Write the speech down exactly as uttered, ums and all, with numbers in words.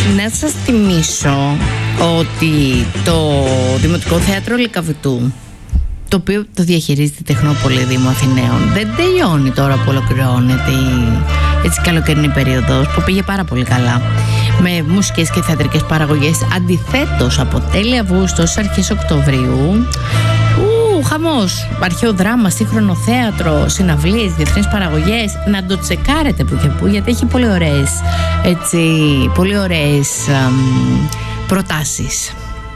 Να σας θυμίσω ότι το Δημοτικό Θέατρο Λυκαβητού, το οποίο το διαχειρίζεται η Τεχνόπολη Δήμου Αθηναίων, δεν τελειώνει τώρα που ολοκληρώνεται η έτσι καλοκαιρινή περίοδος, που πήγε πάρα πολύ καλά με μουσικές και θεατρικές παραγωγές. Αντιθέτως, από τέλη Αυγούστου στις αρχές Οκτωβρίου, ου, χαμός, αρχαίο δράμα, σύγχρονο θέατρο, συναυλίες, διεθνείς παραγωγές. Να το τσεκάρετε που και που, γιατί έχει πολύ ωραίες, έτσι, πολύ ωραίες αμ, προτάσεις.